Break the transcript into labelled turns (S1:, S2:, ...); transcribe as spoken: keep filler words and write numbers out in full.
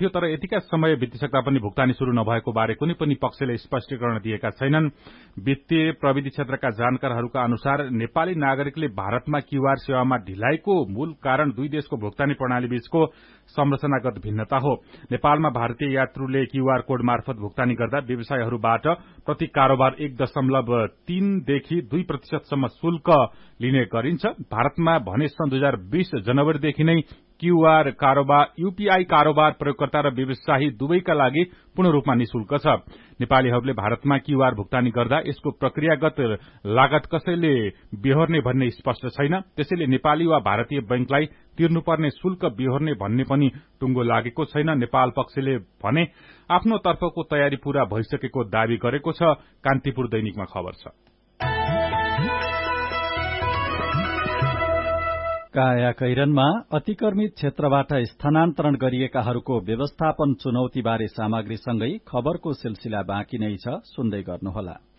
S1: थियो, तर यतिका समय बितिसक्दा पनि भुक्तानी शुरू नभएको बारे कुनै पनि पक्षले स्पष्टीकरण दिएका छैनन्। वित्तीय प्रविधि क्षेत्रका जानकारहरूका अनुसार नेपाली नागरिकले भारतमा क्यूआर सेवामा ढिलाइको मूल कारण दुई देशको भुक्तानी प्रणाली बीचको संरचनागत भिन्नता हो। नेपालमा भारतीय यात्रुले क्यूआर कोड मार्फत भुक्तानी गर्दा व्यवसायहरूबाट प्रति कारोबार एक दशमलव तीनदेखि दुई प्रतिशतसम्म शुल्क लिने गरिन्छ। भारतमा भने सन् दुई हजार बीस जनवरीदेखि नै क्यूआर कारोबार यूपीआई कारोबार प्रयोगकर्ता र व्यवसायी दुवैका लागि पूर्ण रूपमा निशुल्क छ। नेपालीहरूले भारतमा क्यूआर भुक्तानी गर्दा यसको प्रक्रियागत लागत कसैले बेहोर्ने भन्ने स्पष्ट छैन। त्यसैले नेपाली वा भारतीय बैंकलाई तिर्नुपर्ने शुल्क बेहोर्ने भन्ने पनि टुङ्गो लागेको छैन। नेपाल पक्षले भने आफ्नो तर्फको तयारी पूरा भइसकेको दावी गरेको छ। कान्तिपुर दैनिकमा खबर छ।
S2: काया कैरनमा अतिक्रमित क्षेत्रबाट स्थानान्तरण गरिएकाहरूको व्यवस्थापन चुनौतीबारे सामग्रीसँगै खबरको सिलसिला बाँकी नै छ, सुन्दै गर्नुहोला।